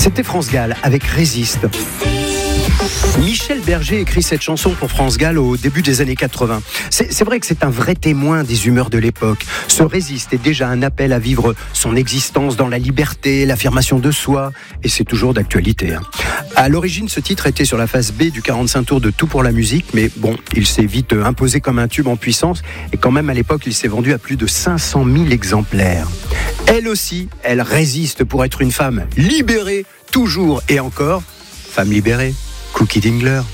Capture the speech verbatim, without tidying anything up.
C'était France Gall avec Résiste. Michel Berger écrit cette chanson pour France Gall au début des années quatre-vingts. C'est, c'est vrai que c'est un vrai témoin des humeurs de l'époque. Ce Résiste est déjà un appel à vivre son existence dans la liberté, l'affirmation de soi, et c'est toujours d'actualité. Hein. À l'origine, ce titre était sur la face B du quarante-cinq tours de Tout pour la musique, mais bon, il s'est vite imposé comme un tube en puissance, et quand même à l'époque, il s'est vendu à plus de cinq cent mille exemplaires. Elle aussi, elle résiste pour être une femme libérée, toujours et encore. Femme libérée, Cookie Dingler.